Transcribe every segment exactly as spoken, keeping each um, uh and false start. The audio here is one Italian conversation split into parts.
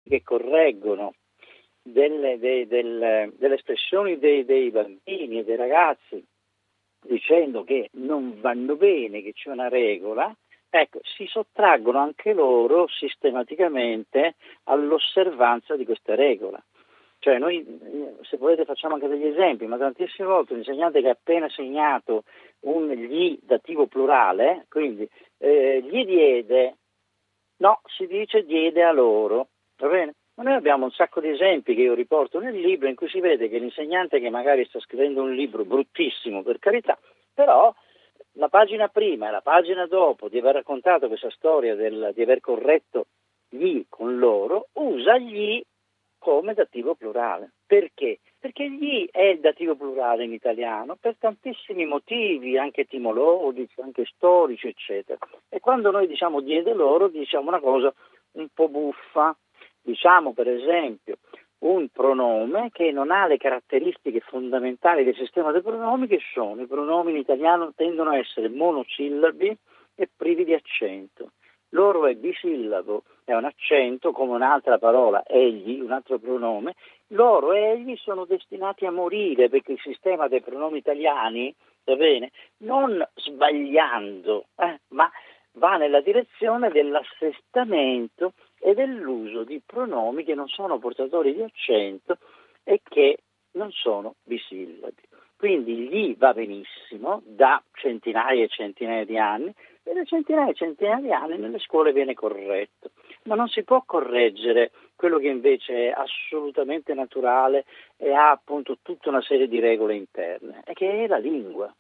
che correggono delle, dei, del, delle espressioni dei, dei bambini e dei ragazzi dicendo che non vanno bene, che c'è una regola, ecco, si sottraggono anche loro sistematicamente all'osservanza di questa regola. Cioè noi, se volete, facciamo anche degli esempi, ma tantissime volte un insegnante che ha appena segnato un gli dativo plurale, quindi eh, gli diede, no, si dice diede a loro, va bene? Ma noi abbiamo un sacco di esempi che io riporto nel libro in cui si vede che l'insegnante che magari sta scrivendo un libro bruttissimo, per carità, però la pagina prima e la pagina dopo di aver raccontato questa storia del, di aver corretto gli con loro, usa gli come dativo plurale. Perché? Perché gli è il dativo plurale in italiano per tantissimi motivi, anche etimologici, anche storici, eccetera. E quando noi diciamo diede loro, diciamo una cosa un po' buffa. Diciamo per esempio un pronome che non ha le caratteristiche fondamentali del sistema dei pronomi, che sono: i pronomi in italiano tendono a essere monosillabi e privi di accento. Loro è bisillabo, è un accento, come un'altra parola, egli, un altro pronome. Loro e egli sono destinati a morire, perché il sistema dei pronomi italiani, va bene, non sbagliando, eh, ma va nella direzione dell'assestamento e dell'uso di pronomi che non sono portatori di accento e che non sono bisillabi. Quindi gli va benissimo da centinaia e centinaia di anni, e da centinaia e centinaia di anni nelle scuole viene corretto, ma non si può correggere quello che invece è assolutamente naturale e ha appunto tutta una serie di regole interne, e che è la lingua.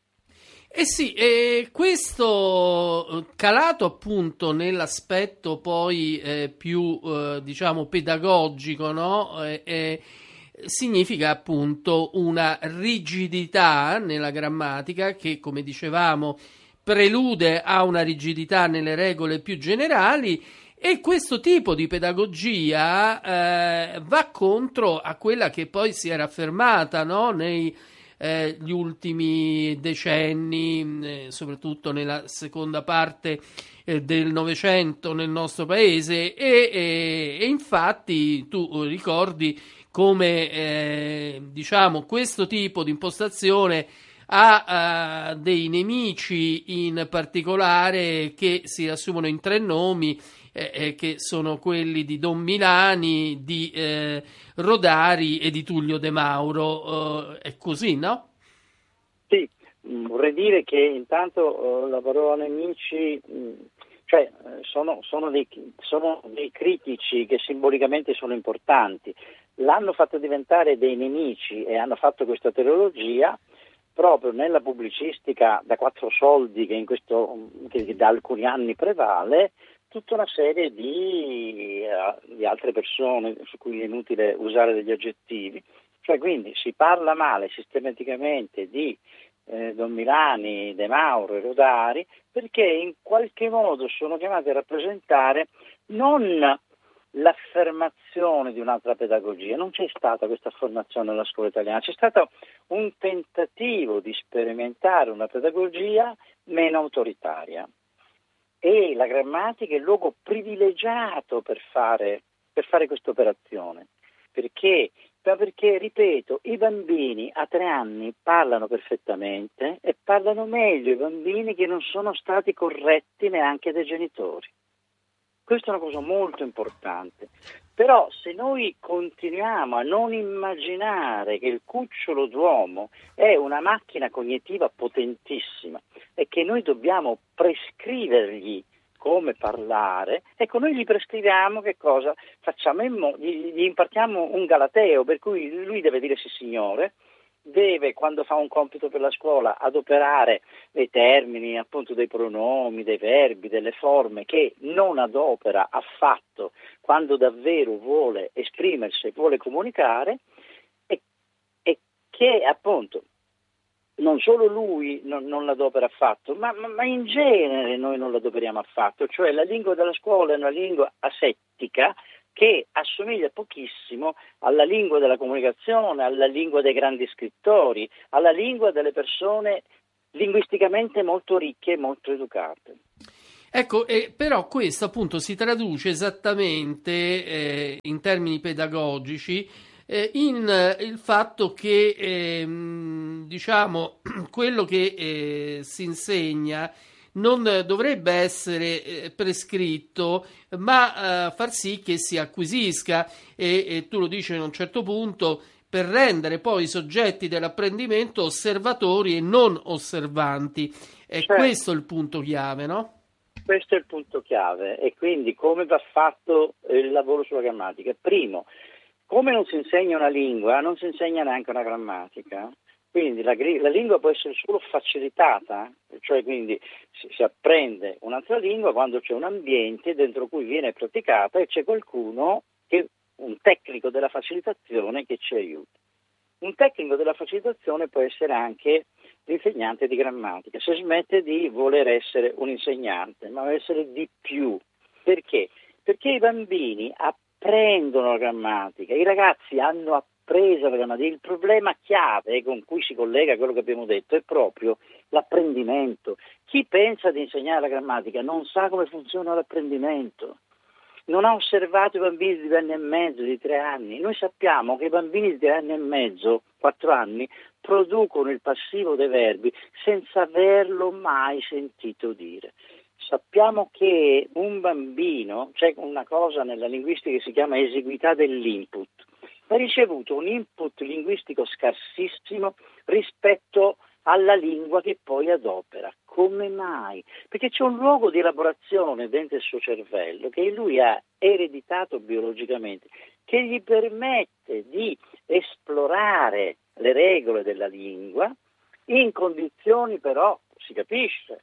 Eh sì, eh, questo calato appunto nell'aspetto poi eh, più eh, diciamo pedagogico, no? Eh, eh, significa appunto una rigidità nella grammatica che, come dicevamo, prelude a una rigidità nelle regole più generali, e questo tipo di pedagogia eh, va contro a quella che poi si era affermata, no? nei Eh, gli ultimi decenni, eh, soprattutto nella seconda parte eh, del Novecento nel nostro paese, e, e, e infatti tu ricordi come eh, diciamo questo tipo di impostazione ha uh, dei nemici in particolare che si assumono in tre nomi, eh, eh, che sono quelli di Don Milani, di eh, Rodari e di Tullio De Mauro. Uh, è così, no? Sì, vorrei dire che intanto uh, la parola nemici, mh, cioè sono, sono, dei, sono dei critici che simbolicamente sono importanti, l'hanno fatto diventare dei nemici e hanno fatto questa teologia proprio nella pubblicistica da quattro soldi che, in questo, che da alcuni anni prevale, tutta una serie di, uh, di altre persone su cui è inutile usare degli aggettivi. Cioè, quindi si parla male sistematicamente di eh, Don Milani, De Mauro e Rodari, perché in qualche modo sono chiamati a rappresentare non l'affermazione di un'altra pedagogia. Non c'è stata questa affermazione nella scuola italiana, c'è stato un tentativo di sperimentare una pedagogia meno autoritaria, e la grammatica è il luogo privilegiato per fare, per fare questa operazione. Perché? Perché, ripeto, i bambini a tre anni parlano perfettamente, e parlano meglio i bambini che non sono stati corretti neanche dai genitori. Questa è una cosa molto importante. Però se noi continuiamo a non immaginare che il cucciolo d'uomo è una macchina cognitiva potentissima e che noi dobbiamo prescrivergli come parlare, ecco, noi gli prescriviamo che cosa facciamo, in mo- gli, gli impartiamo un galateo, per cui lui deve dire sì signore, deve, quando fa un compito per la scuola, adoperare dei termini, appunto dei pronomi, dei verbi, delle forme che non adopera affatto quando davvero vuole esprimersi e vuole comunicare, e, e che appunto non solo lui non, non l'adopera affatto, ma, ma, ma in genere noi non l'adoperiamo affatto. Cioè la lingua della scuola è una lingua asettica che assomiglia pochissimo alla lingua della comunicazione, alla lingua dei grandi scrittori, alla lingua delle persone linguisticamente molto ricche e molto educate. Ecco, eh, però questo appunto si traduce esattamente eh, in termini pedagogici eh, in eh, il fatto che ehm, diciamo quello che eh, si insegna non dovrebbe essere eh, prescritto, ma eh, far sì che si acquisisca e, e tu lo dici a un certo punto per rendere poi i soggetti dell'apprendimento osservatori e non osservanti. È Cioè, questo il punto chiave, no? questo è il punto chiave e quindi come va fatto il lavoro sulla grammatica? Primo, come non si insegna una lingua, non si insegna neanche una grammatica. Quindi la, la lingua può essere solo facilitata, cioè quindi si, si apprende un'altra lingua quando c'è un ambiente dentro cui viene praticata e c'è qualcuno, che, un tecnico della facilitazione che ci aiuta. Un tecnico della facilitazione può essere anche l'insegnante di grammatica, se smette di voler essere un insegnante, ma deve essere di più. Perché? Perché i bambini apprendono la grammatica, i ragazzi hanno appreso la grammatica. Il problema chiave con cui si collega quello che abbiamo detto è proprio l'apprendimento. Chi pensa di insegnare la grammatica non sa come funziona l'apprendimento. Non ha osservato i bambini di due anni e mezzo, di tre anni. Noi sappiamo che i bambini di tre anni e mezzo, quattro anni, producono il passivo dei verbi senza averlo mai sentito dire. Sappiamo che un bambino, c'è una cosa nella linguistica che si chiama esiguità dell'input, ha ricevuto un input linguistico scarsissimo rispetto alla lingua che poi adopera. Come mai? Perché c'è un luogo di elaborazione dentro il suo cervello che lui ha ereditato biologicamente, che gli permette di esplorare le regole della lingua in condizioni però, si capisce,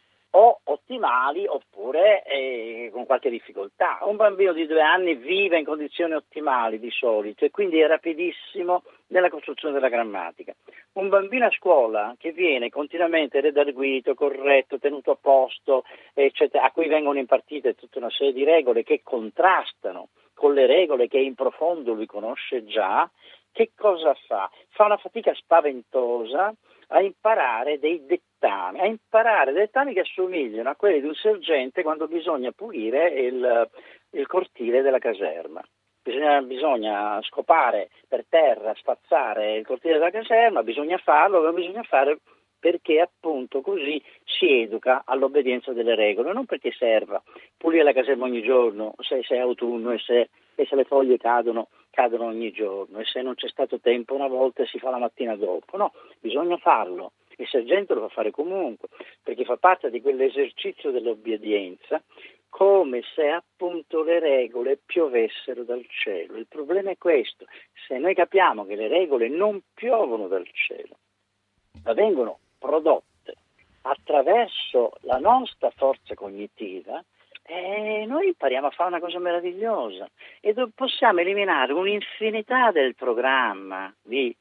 o ottimali oppure eh, con qualche difficoltà. Un bambino di due anni vive in condizioni ottimali di solito e quindi è rapidissimo nella costruzione della grammatica. Un bambino a scuola che viene continuamente redarguito, corretto, tenuto a posto, eccetera, a cui vengono impartite tutta una serie di regole che contrastano con le regole che in profondo lui conosce già, che cosa fa? Fa una fatica spaventosa a imparare dei dettami, a imparare dettami che assomigliano a quelli di un sergente quando bisogna pulire il, il cortile della caserma. Bisogna, bisogna scopare per terra, spazzare il cortile della caserma, bisogna farlo, ma bisogna fare perché appunto così si educa all'obbedienza delle regole, non perché serva pulire la caserma ogni giorno, se, se è autunno e se, e se le foglie cadono, cadono ogni giorno e se non c'è stato tempo una volta si fa la mattina dopo, no, bisogna farlo. Il sergente lo fa fare comunque, perché fa parte di quell'esercizio dell'obbedienza, come se appunto le regole piovessero dal cielo. Il problema è questo: se noi capiamo che le regole non piovono dal cielo, ma vengono prodotte attraverso la nostra forza cognitiva, eh, noi impariamo a fare una cosa meravigliosa e do- possiamo eliminare un'infinità del programma di,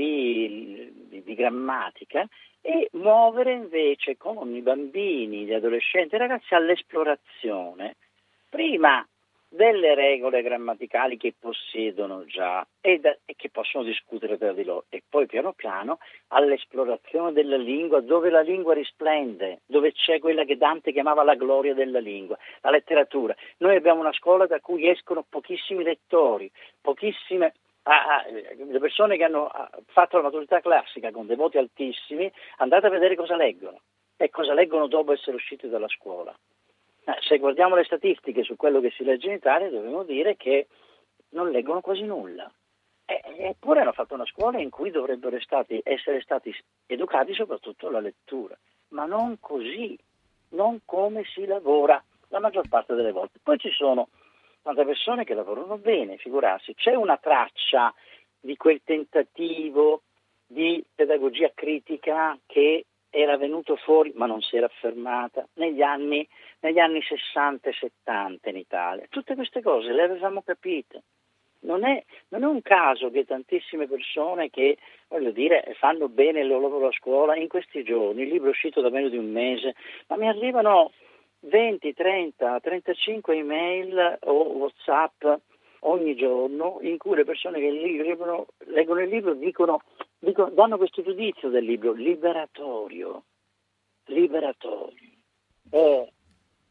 di, di, di grammatica e muovere invece con i bambini, gli adolescenti, i ragazzi all'esplorazione prima delle regole grammaticali che possiedono già e, da, e che possono discutere tra di loro, e poi piano piano all'esplorazione della lingua, dove la lingua risplende, dove c'è quella che Dante chiamava la gloria della lingua, la letteratura. Noi abbiamo una scuola da cui escono pochissimi lettori, pochissime Ah, ah, le persone che hanno fatto la maturità classica con dei voti altissimi, andate a vedere cosa leggono e cosa leggono dopo essere usciti dalla scuola. Eh, se guardiamo le statistiche su quello che si legge in Italia, dobbiamo dire che non leggono quasi nulla. Eh, eppure hanno fatto una scuola in cui dovrebbero stati, essere stati educati soprattutto alla lettura, ma non così, non come si lavora la maggior parte delle volte. Poi ci sono tante persone che lavorano bene, figurarsi, c'è una traccia di quel tentativo di pedagogia critica che era venuto fuori, ma non si era affermata, negli anni, negli anni sessanta e settanta in Italia. Tutte queste cose le avevamo capite. Non è, non è un caso che tantissime persone che, voglio dire, fanno bene il loro lavoro a scuola, in questi giorni, il libro è uscito da meno di un mese, ma mi arrivano venti, trenta, trentacinque email o WhatsApp ogni giorno in cui le persone che leggono, leggono il libro dicono, dicono, danno questo giudizio del libro liberatorio, liberatorio. Eh,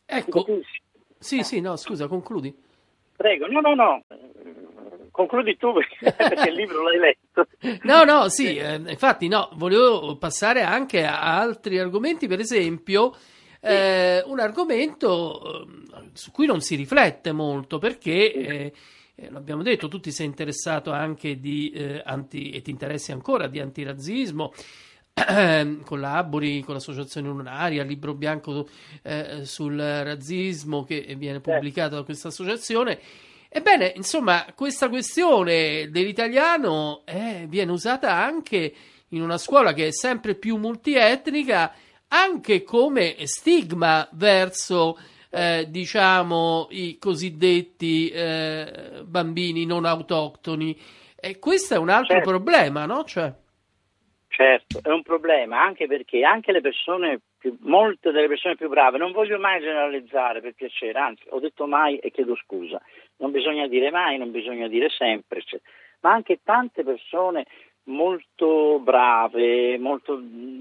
Ecco, sì, sì, no, scusa, concludi. Prego, no, no, no, concludi tu perché, perché il libro l'hai letto. No, no, sì, eh, infatti no, volevo passare anche a altri argomenti, per esempio, eh, un argomento eh, su cui non si riflette molto perché, eh, eh, l'abbiamo detto, tu ti sei interessato anche di eh, anti, e ti interessi ancora di antirazzismo, collabori con l'Associazione Lunaria, il libro bianco eh, sul razzismo che viene pubblicato da questa associazione. Ebbene, insomma, questa questione dell'italiano eh, viene usata anche in una scuola che è sempre più multietnica, anche come stigma verso, eh, diciamo, i cosiddetti eh, bambini non autoctoni. E questo è un altro Certo. problema, no? Cioè... Certo, è un problema anche perché anche le persone, più, molte delle persone più brave, non voglio mai generalizzare per piacere, anzi ho detto mai e chiedo scusa, non bisogna dire mai, non bisogna dire sempre, cioè, ma anche tante persone molto brave, molto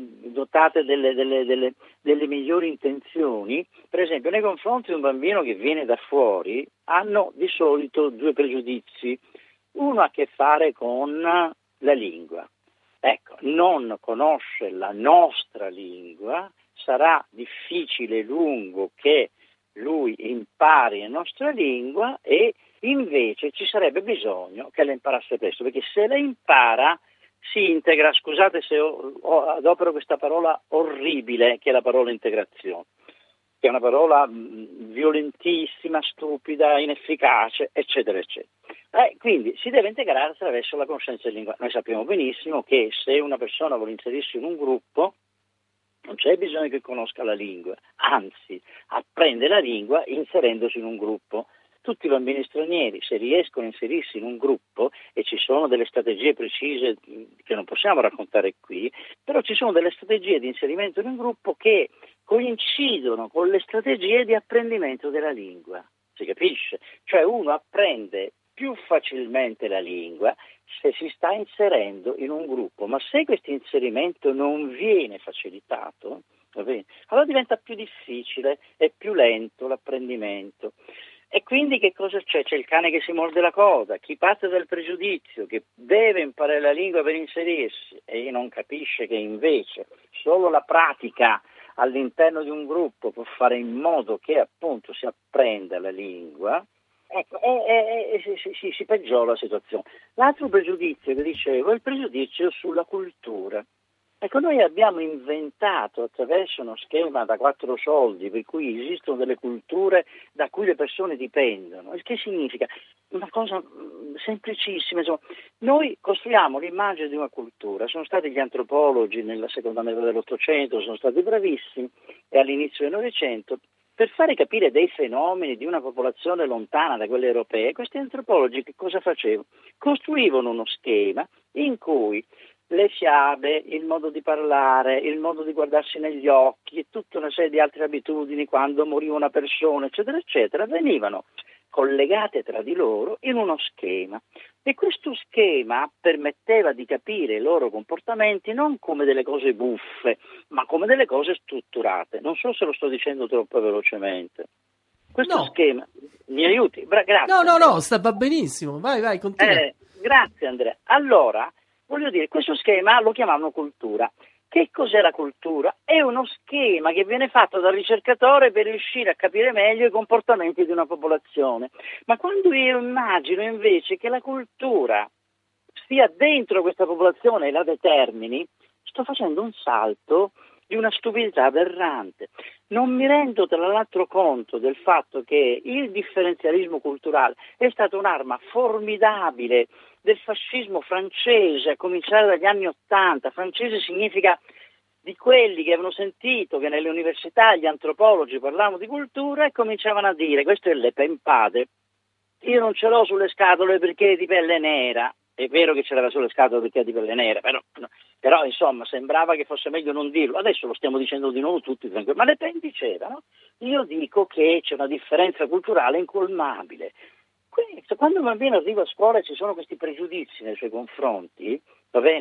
dotate delle, delle, delle, delle migliori intenzioni, per esempio nei confronti di un bambino che viene da fuori, hanno di solito due pregiudizi, uno ha a che fare con la lingua. Ecco, non conosce la nostra lingua, sarà difficile e lungo che lui impari la nostra lingua e invece ci sarebbe bisogno che la imparasse presto, perché se la impara si integra, scusate se ho, ho, adopero questa parola orribile che è la parola integrazione, che è una parola mh, violentissima, stupida, inefficace, eccetera, eccetera. Eh, quindi si deve integrare attraverso la conoscenza del linguaggio. Noi sappiamo benissimo che se una persona vuole inserirsi in un gruppo non c'è bisogno che conosca la lingua, anzi apprende la lingua inserendosi in un gruppo. Tutti i bambini stranieri, se riescono a inserirsi in un gruppo, e ci sono delle strategie precise che non possiamo raccontare qui, però ci sono delle strategie di inserimento in un gruppo che coincidono con le strategie di apprendimento della lingua. Si capisce? Cioè uno apprende più facilmente la lingua se si sta inserendo in un gruppo, ma se questo inserimento non viene facilitato, va bene, allora diventa più difficile e più lento l'apprendimento. E quindi che cosa c'è? C'è il cane che si morde la coda, chi parte dal pregiudizio che deve imparare la lingua per inserirsi e non capisce che invece solo la pratica all'interno di un gruppo può fare in modo che appunto si apprenda la lingua, ecco, e, e, e si, si, si peggiora la situazione. L'altro pregiudizio che dicevo è il pregiudizio sulla cultura. Ecco, noi abbiamo inventato attraverso uno schema da quattro soldi, per cui esistono delle culture da cui le persone dipendono. Il che significa una cosa semplicissima, insomma, noi costruiamo l'immagine di una cultura, sono stati gli antropologi nella seconda metà dell'Ottocento, sono stati bravissimi, e all'inizio del Novecento, per fare capire dei fenomeni di una popolazione lontana da quelle europee, questi antropologi che cosa facevano? Costruivano uno schema in cui le fiabe, il modo di parlare, il modo di guardarsi negli occhi e tutta una serie di altre abitudini quando moriva una persona, eccetera, eccetera, venivano collegate tra di loro in uno schema. E questo schema permetteva di capire i loro comportamenti non come delle cose buffe, ma come delle cose strutturate. Non so se lo sto dicendo troppo velocemente. Questo No. schema, mi aiuti? Bra- grazie. No, no, Andrea. no, sta va benissimo. Vai, vai, continua. Eh, grazie Andrea. Allora, voglio dire, questo schema lo chiamavano cultura. Che cos'è la cultura? È uno schema che viene fatto dal ricercatore per riuscire a capire meglio i comportamenti di una popolazione. Ma quando io immagino invece che la cultura sia dentro questa popolazione e la determini, sto facendo un salto di una stupidità aberrante. Non mi rendo tra l'altro conto del fatto che il differenzialismo culturale è stata un'arma formidabile del fascismo francese, a cominciare dagli anni Ottanta. Francese significa di quelli che avevano sentito che nelle università gli antropologi parlavano di cultura e cominciavano a dire: questo è le pempade, io non ce l'ho sulle scatole perché è di pelle nera. È vero che ce l'aveva sulle scatole perché è di pelle nera, però, però insomma sembrava che fosse meglio non dirlo. Adesso lo stiamo dicendo di nuovo tutti, ma le penti c'erano. Io dico che c'è una differenza culturale incolmabile. Quindi, quando un bambino arriva a scuola e ci sono questi pregiudizi nei suoi confronti, va bene?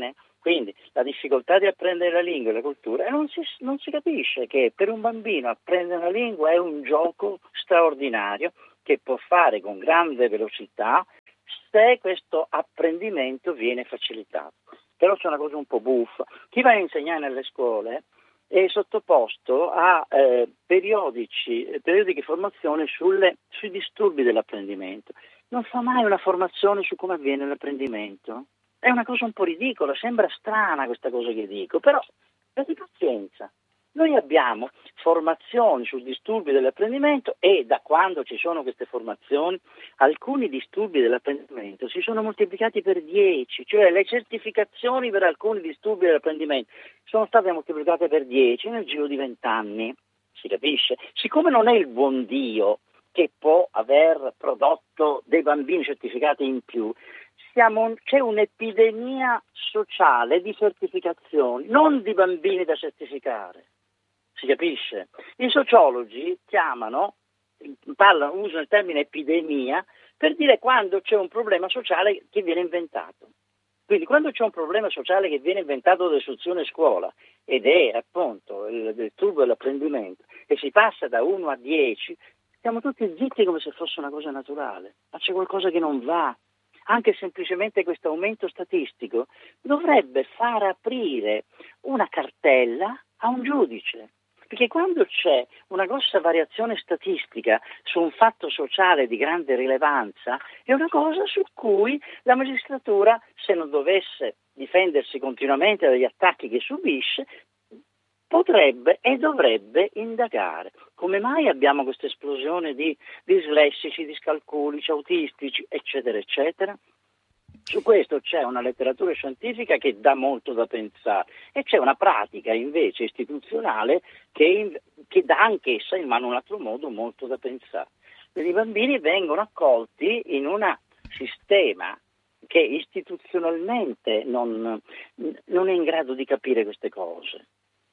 Quindi la difficoltà di apprendere la lingua e la cultura, e non si, non si capisce che per un bambino apprendere una lingua è un gioco straordinario che può fare con grande velocità se questo apprendimento viene facilitato. Però c'è una cosa un po' buffa: chi va a insegnare nelle scuole è sottoposto a eh, periodici, periodiche formazioni sulle, sui disturbi dell'apprendimento. Non fa mai una formazione su come avviene l'apprendimento. È una cosa un po' ridicola, sembra strana questa cosa che dico, però abbiate pazienza. Noi abbiamo formazioni sui disturbi dell'apprendimento e da quando ci sono queste formazioni alcuni disturbi dell'apprendimento si sono moltiplicati per dieci, cioè le certificazioni per alcuni disturbi dell'apprendimento sono state moltiplicate per dieci nel giro di vent'anni, si capisce? Siccome non è il buon Dio che può aver prodotto dei bambini certificati in più, siamo, c'è un'epidemia sociale di certificazioni, non di bambini da certificare. Si capisce? I sociologi chiamano, parlano, usano il termine epidemia per dire quando c'è un problema sociale che viene inventato. Quindi quando c'è un problema sociale che viene inventato dall'istruzione a scuola ed è appunto il disturbo dell'apprendimento e si passa da uno a dieci, siamo tutti zitti come se fosse una cosa naturale, ma c'è qualcosa che non va. Anche semplicemente questo aumento statistico dovrebbe far aprire una cartella a un giudice. Perché quando c'è una grossa variazione statistica su un fatto sociale di grande rilevanza, è una cosa su cui la magistratura, se non dovesse difendersi continuamente dagli attacchi che subisce, potrebbe e dovrebbe indagare. Come mai abbiamo questa esplosione di dislessici, discalculici, autistici, eccetera, eccetera? Su questo c'è una letteratura scientifica che dà molto da pensare e c'è una pratica invece istituzionale che, che dà anch'essa in mano un altro modo molto da pensare. Quindi i bambini vengono accolti in un sistema che istituzionalmente non, non è in grado di capire queste cose.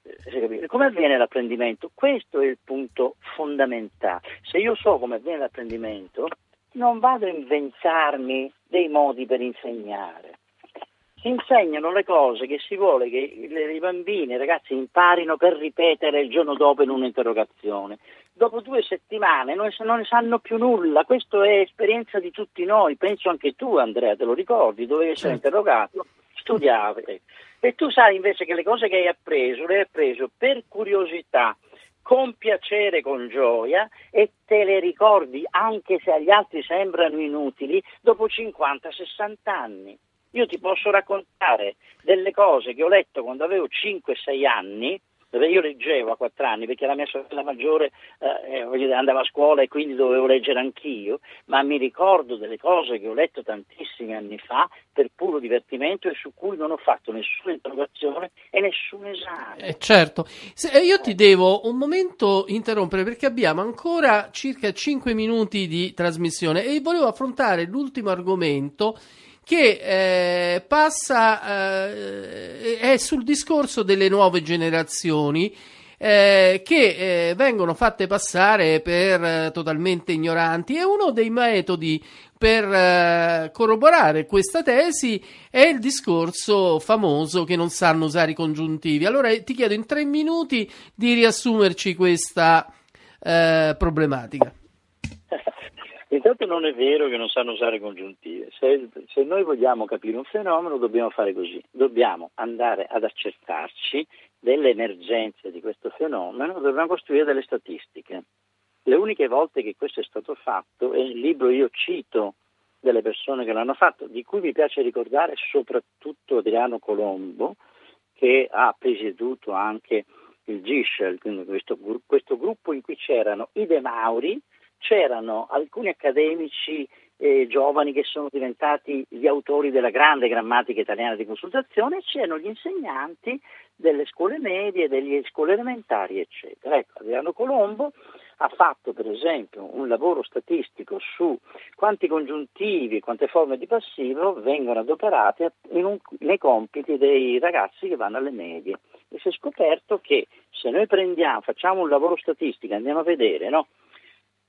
Come avviene l'apprendimento? Questo è il punto fondamentale. Se io so come avviene l'apprendimento, non vado a inventarmi dei modi per insegnare. Si insegnano le cose che si vuole che i bambini, i ragazzi imparino per ripetere il giorno dopo in un'interrogazione. Dopo due settimane non ne sanno più nulla. Questa è esperienza di tutti noi. Penso anche tu, Andrea, te lo ricordi, dovevi essere interrogato, studiavi. E tu sai invece che le cose che hai appreso, le hai appreso per curiosità, con piacere, con gioia, e te le ricordi anche se agli altri sembrano inutili dopo cinquanta sessanta anni. Io ti posso raccontare delle cose che ho letto quando avevo cinque sei anni, dove io leggevo a quattro anni perché la mia sorella maggiore eh, andava a scuola e quindi dovevo leggere anch'io, ma mi ricordo delle cose che ho letto tantissimi anni fa per puro divertimento e su cui non ho fatto nessuna interrogazione e nessun esame. Eh, certo. Se, io ti devo un momento interrompere perché abbiamo ancora circa cinque minuti di trasmissione e volevo affrontare l'ultimo argomento che eh, passa eh, è sul discorso delle nuove generazioni eh, che eh, vengono fatte passare per eh, totalmente ignoranti, e uno dei metodi per eh, corroborare questa tesi è il discorso famoso che non sanno usare i congiuntivi. Allora ti chiedo in tre minuti di riassumerci questa eh, problematica. Intanto non è vero che non sanno usare congiuntive. Se, se noi vogliamo capire un fenomeno dobbiamo fare così, dobbiamo andare ad accertarci delle emergenze di questo fenomeno, dobbiamo costruire delle statistiche. Le uniche volte che questo è stato fatto, e nel libro io cito delle persone che l'hanno fatto, di cui mi piace ricordare soprattutto Adriano Colombo, che ha presieduto anche il GISCEL, quindi questo, questo gruppo in cui c'erano i De Mauri, c'erano alcuni accademici eh, giovani che sono diventati gli autori della grande grammatica italiana di consultazione, e c'erano gli insegnanti delle scuole medie, delle scuole elementari, eccetera. Ecco, Adriano Colombo ha fatto per esempio un lavoro statistico su quanti congiuntivi e quante forme di passivo vengono adoperate in un, nei compiti dei ragazzi che vanno alle medie, e si è scoperto che se noi prendiamo, facciamo un lavoro statistico, andiamo a vedere, no?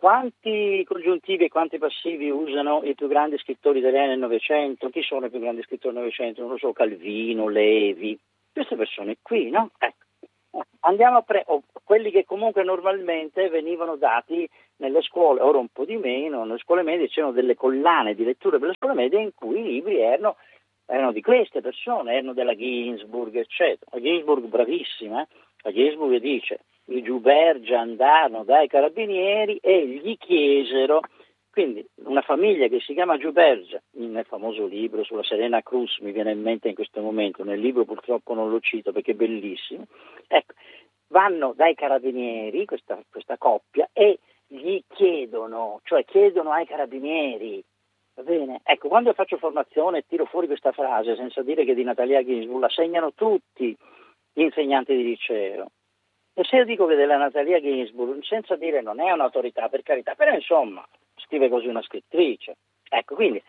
quanti congiuntivi e quanti passivi usano i più grandi scrittori italiani del Novecento? Chi sono i più grandi scrittori del Novecento? Non lo so, Calvino, Levi, queste persone qui, no? Ecco. Andiamo a pre- o quelli che comunque normalmente venivano dati nelle scuole, ora un po' di meno, nelle scuole medie c'erano delle collane di letture per le scuole medie in cui i libri erano, erano di queste persone, erano della Ginsburg, eccetera. La Ginsburg bravissima, eh? La Ginsburg dice: i Giubergia andarono dai carabinieri e gli chiesero, quindi una famiglia che si chiama Giubergia, nel famoso libro sulla Serena Cruz, mi viene in mente in questo momento, nel libro purtroppo non lo cito perché è bellissimo, ecco, vanno dai carabinieri, questa, questa coppia, e gli chiedono, cioè chiedono ai carabinieri, va bene? Ecco, quando io faccio formazione tiro fuori questa frase senza dire che di Natalia Ginsburg la segnano tutti gli insegnanti di liceo. E se io dico che della Natalia Ginsburg, senza dire non è un'autorità, per carità, però insomma scrive così una scrittrice. Ecco, quindi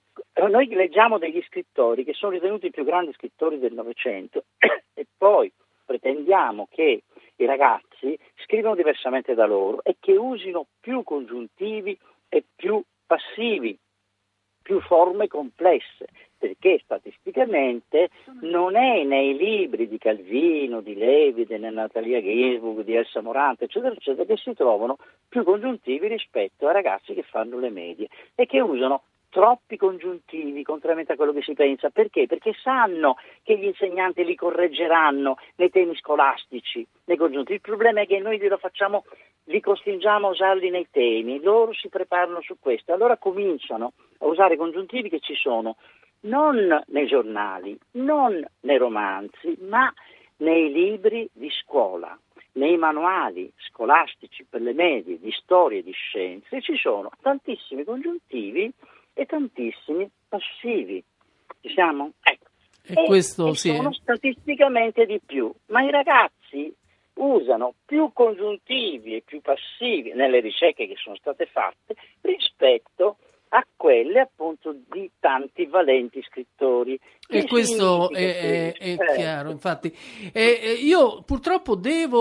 noi leggiamo degli scrittori che sono ritenuti i più grandi scrittori del Novecento e poi pretendiamo che i ragazzi scrivano diversamente da loro e che usino più congiuntivi e più passivi, più forme complesse, perché statisticamente non è nei libri di Calvino, di Levi, di Natalia Ginsburg, di Elsa Morante, eccetera, eccetera, che si trovano più congiuntivi rispetto ai ragazzi che fanno le medie e che usano troppi congiuntivi, contrariamente a quello che si pensa. Perché? Perché sanno che gli insegnanti li correggeranno nei temi scolastici, nei congiuntivi. Il problema è che noi li facciamo, li costringiamo a usarli nei temi, loro si preparano su questo, allora cominciano a usare congiuntivi che ci sono non nei giornali, non nei romanzi, ma nei libri di scuola, nei manuali scolastici per le medie di storia e di scienze ci sono tantissimi congiuntivi e tantissimi passivi. Ci siamo? Ecco. E, e questo e sì. sono statisticamente di più, ma i ragazzi usano più congiuntivi e più passivi nelle ricerche che sono state fatte rispetto a quelle appunto di tanti valenti scrittori. E che questo è, è, è chiaro, infatti. E, e io purtroppo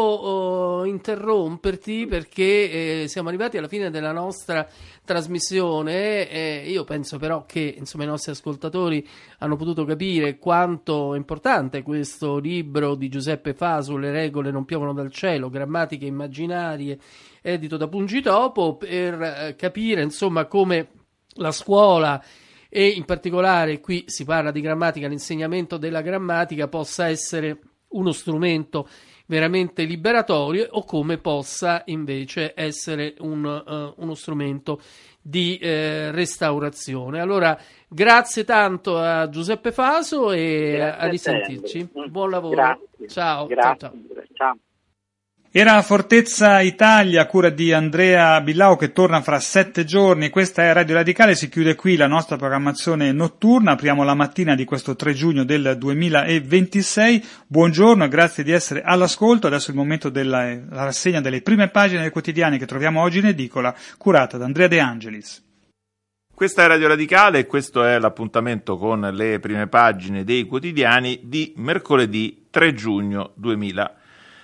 devo uh, interromperti perché eh, siamo arrivati alla fine della nostra trasmissione. E io penso però che insomma i nostri ascoltatori hanno potuto capire quanto è importante questo libro di Giuseppe Faso, Le regole non piovono dal cielo, grammatiche immaginarie, edito da Pungitopo, per eh, capire insomma come la scuola e in particolare qui si parla di grammatica, l'insegnamento della grammatica possa essere uno strumento veramente liberatorio o come possa invece essere un, uh, uno strumento di eh, restaurazione. Allora grazie tanto a Giuseppe Faso e a, a risentirci. Buon lavoro. Grazie. Ciao. Grazie. Ciao, ciao. Ciao. Era Fortezza Italia a cura di Andrea Billau che torna fra sette giorni. Questa è Radio Radicale, si chiude qui la nostra programmazione notturna. Apriamo la mattina di questo tre giugno del duemilaventisei. Buongiorno e grazie di essere all'ascolto. Adesso è il momento della la rassegna delle prime pagine dei quotidiani che troviamo oggi in edicola, curata da Andrea De Angelis. Questa è Radio Radicale e questo è l'appuntamento con le prime pagine dei quotidiani di mercoledì tre giugno duemilaventisei.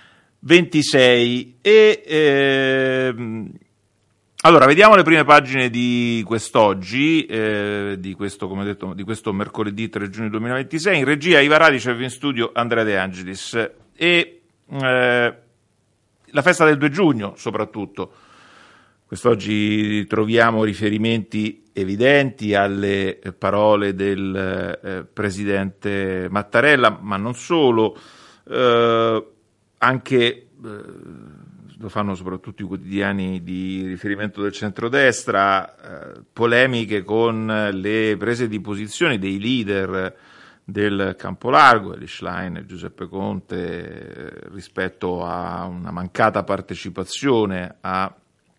ventisei e ehm, allora vediamo le prime pagine di quest'oggi, eh, di questo, come detto, di questo mercoledì tre giugno duemilaventisei. In regia Iva Radicev, in studio Andrea De Angelis. E eh, la festa del due giugno soprattutto. Quest'oggi troviamo riferimenti evidenti alle parole del eh, presidente Mattarella, ma non solo. eh, Anche eh, lo fanno soprattutto i quotidiani di riferimento del centrodestra, eh, polemiche con le prese di posizione dei leader del campo largo, Eli Schlein e Giuseppe Conte, eh, rispetto a una mancata partecipazione a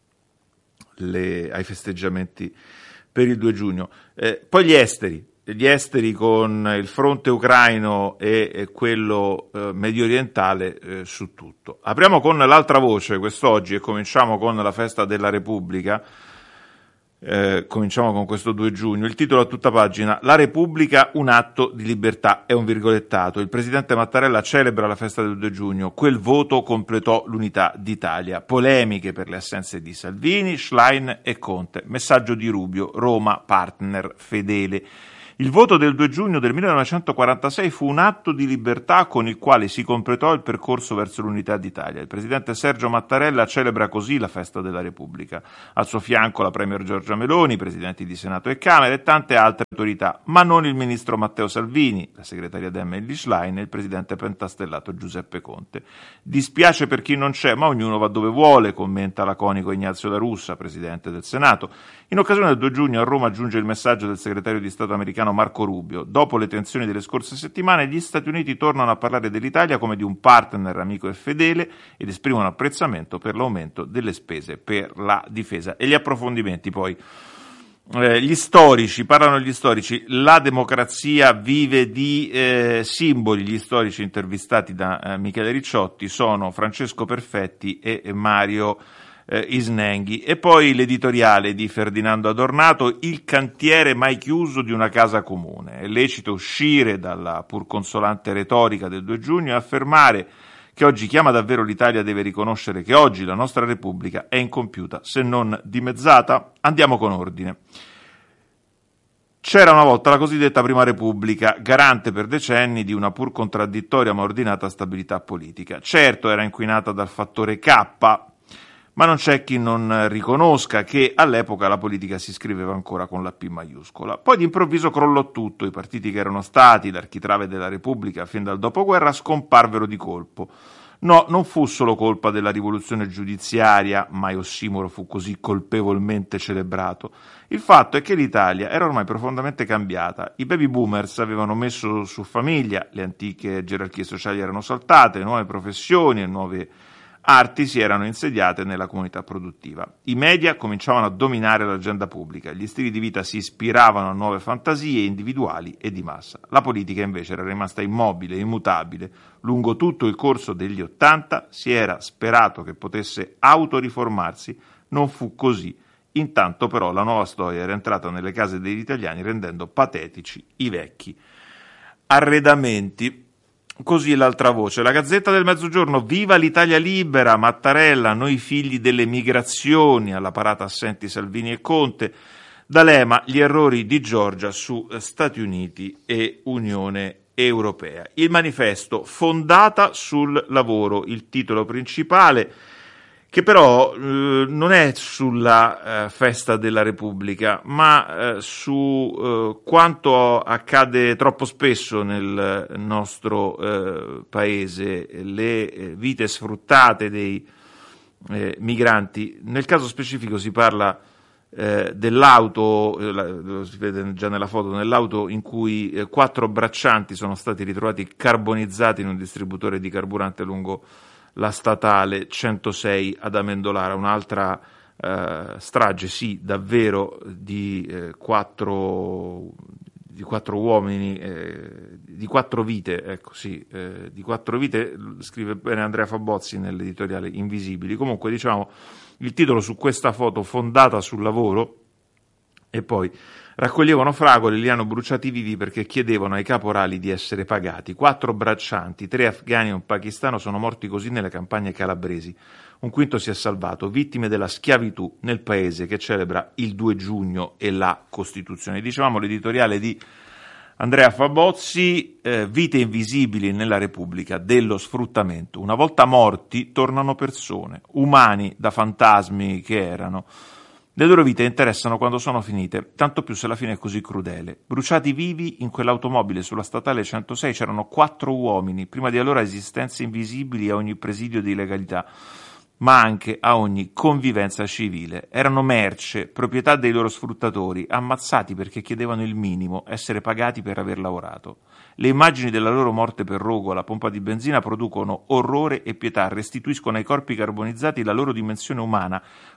le, ai festeggiamenti per il due giugno. Eh, poi gli esteri. Gli esteri con il fronte ucraino e, e quello eh, medio orientale eh, su tutto. Apriamo con l'altra voce quest'oggi e cominciamo con la festa della Repubblica. Eh, cominciamo con questo due giugno. Il titolo a tutta pagina: La Repubblica, un atto di libertà, è un virgolettato. Il presidente Mattarella celebra la festa del due giugno. Quel voto completò l'unità d'Italia. Polemiche per le assenze di Salvini, Schlein e Conte. Messaggio di Rubio: Roma partner fedele. Il voto del due giugno del millenovecentoquarantasei fu un atto di libertà con il quale si completò il percorso verso l'unità d'Italia. Il presidente Sergio Mattarella celebra così la festa della Repubblica. Al suo fianco la premier Giorgia Meloni, presidenti di Senato e Camera e tante altre autorità, ma non il ministro Matteo Salvini, la segretaria Emily Schlein e il presidente pentastellato Giuseppe Conte. Dispiace per chi non c'è, ma ognuno va dove vuole, commenta laconico Ignazio La Russa, presidente del Senato. In occasione del due giugno a Roma giunge il messaggio del segretario di Stato americano Marco Rubio. Dopo le tensioni delle scorse settimane, gli Stati Uniti tornano a parlare dell'Italia come di un partner amico e fedele ed esprimono apprezzamento per l'aumento delle spese per la difesa. E gli approfondimenti poi. Eh, gli storici, parlano gli storici, la democrazia vive di eh, simboli. Gli storici intervistati da eh, Michele Ricciotti sono Francesco Perfetti e Mario Eh, Isnenghi. E poi l'editoriale di Ferdinando Adornato: il cantiere mai chiuso di una casa comune. È lecito uscire dalla pur consolante retorica del due giugno e affermare che oggi chi ama davvero l'Italia deve riconoscere che oggi la nostra Repubblica è incompiuta, se non dimezzata. Andiamo con ordine. C'era una volta la cosiddetta Prima Repubblica, garante per decenni di una pur contraddittoria ma ordinata stabilità politica. Certo, era inquinata dal fattore K, ma non c'è chi non riconosca che all'epoca la politica si scriveva ancora con la P maiuscola. Poi d'improvviso crollò tutto, i partiti che erano stati l'architrave della Repubblica fin dal dopoguerra scomparvero di colpo. No, non fu solo colpa della rivoluzione giudiziaria, mai ossimoro fu così colpevolmente celebrato. Il fatto è che l'Italia era ormai profondamente cambiata. I baby boomers avevano messo su famiglia, le antiche gerarchie sociali erano saltate, nuove professioni e nuove arti si erano insediate nella comunità produttiva. I media cominciavano a dominare l'agenda pubblica, gli stili di vita si ispiravano a nuove fantasie individuali e di massa. La politica invece era rimasta immobile, immutabile. Lungo tutto il corso degli Ottanta si era sperato che potesse autoriformarsi, non fu così. Intanto però la nuova storia era entrata nelle case degli italiani rendendo patetici i vecchi arredamenti. Così l'altra voce, la Gazzetta del Mezzogiorno: viva l'Italia libera, Mattarella, noi figli delle migrazioni, alla parata assenti Salvini e Conte. D'Alema, gli errori di Giorgia su Stati Uniti e Unione Europea. Il Manifesto, fondata sul lavoro, il titolo principale, che però eh, non è sulla eh, festa della Repubblica, ma eh, su eh, quanto accade troppo spesso nel nostro eh, paese, le eh, vite sfruttate dei eh, migranti. Nel caso specifico si parla eh, dell'auto, eh, lo si vede già nella foto, nell'auto in cui eh, quattro braccianti sono stati ritrovati carbonizzati in un distributore di carburante lungo la statale centosei ad Amendolara. Un'altra eh, strage, sì, davvero, di eh, quattro di quattro uomini, eh, di quattro vite, ecco sì, eh, di quattro vite, scrive bene Andrea Fabozzi nell'editoriale Invisibili. Comunque, diciamo, il titolo su questa foto, fondata sul lavoro, e poi raccoglievano fragole, li hanno bruciati vivi perché chiedevano ai caporali di essere pagati. Quattro braccianti, tre afghani e un pakistano sono morti così nelle campagne calabresi. Un quinto si è salvato, vittime della schiavitù nel paese che celebra il due giugno e la Costituzione. Dicevamo l'editoriale di Andrea Fabozzi, eh, vite invisibili nella Repubblica dello sfruttamento. Una volta morti tornano persone, umani da fantasmi che erano. Le loro vite interessano quando sono finite, tanto più se la fine è così crudele. Bruciati vivi in quell'automobile sulla statale centosei c'erano quattro uomini, prima di allora esistenze invisibili a ogni presidio di legalità, ma anche a ogni convivenza civile. Erano merce, proprietà dei loro sfruttatori, ammazzati perché chiedevano il minimo, essere pagati per aver lavorato. Le immagini della loro morte per rogo alla pompa di benzina producono orrore e pietà, restituiscono ai corpi carbonizzati la loro dimensione umana,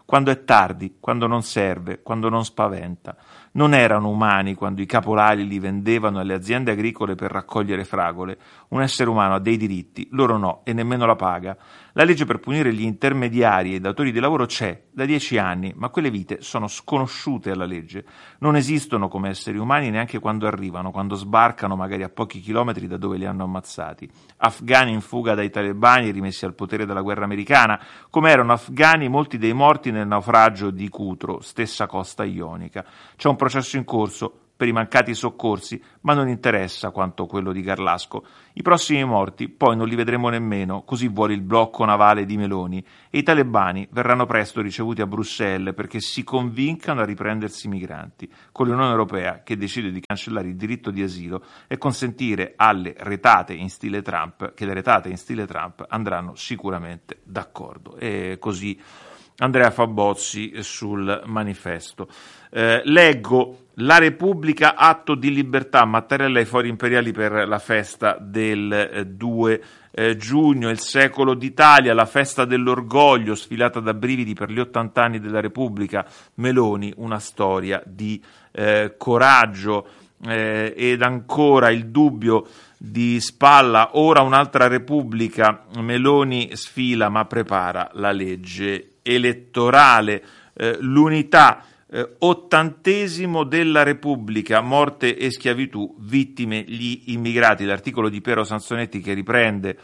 quando è tardi, quando non serve, quando non spaventa. Non erano umani quando i caporali li vendevano alle aziende agricole per raccogliere fragole. Un essere umano ha dei diritti, loro no, e nemmeno la paga. La legge per punire gli intermediari e i datori di lavoro c'è da dieci anni, ma quelle vite sono sconosciute alla legge. Non esistono come esseri umani neanche quando arrivano, quando sbarcano magari a pochi chilometri da dove li hanno ammazzati. Afghani in fuga dai talebani rimessi al potere dalla guerra americana, come erano afghani molti dei morti nel naufragio di Cutro, stessa costa ionica. C'è un processo in corso per i mancati soccorsi, ma non interessa quanto quello di Garlasco. I prossimi morti poi non li vedremo nemmeno, così vuole il blocco navale di Meloni, e i talebani verranno presto ricevuti a Bruxelles perché si convincano a riprendersi i migranti, con l'Unione Europea che decide di cancellare il diritto di asilo e consentire alle retate in stile Trump, che le retate in stile Trump andranno sicuramente d'accordo. E così Andrea Fabozzi sul Manifesto. Eh, leggo La Repubblica, atto di libertà, Mattarella ai fori imperiali per la festa del eh, due eh, giugno, il secolo d'Italia, la festa dell'orgoglio, sfilata da brividi per gli ottanta anni della Repubblica, Meloni, una storia di eh, coraggio, eh, ed ancora il dubbio di Spalla, ora un'altra Repubblica, Meloni sfila ma prepara la legge elettorale, eh, l'unità, eh, ottantesimo della Repubblica, morte e schiavitù, vittime gli immigrati, l'articolo di Piero Sansonetti che riprende